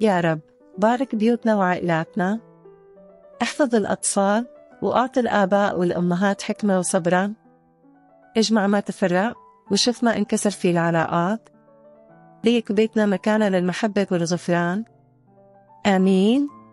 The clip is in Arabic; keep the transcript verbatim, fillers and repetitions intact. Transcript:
يا رب بارك بيوتنا وعائلاتنا، احفظ الأطفال وأعطي الآباء والأمهات حكمة وصبرا، اجمع ما تفرق وشوف ما انكسر في العلاقات، ليك بيتنا مكانا للمحبة والغفران. آمين.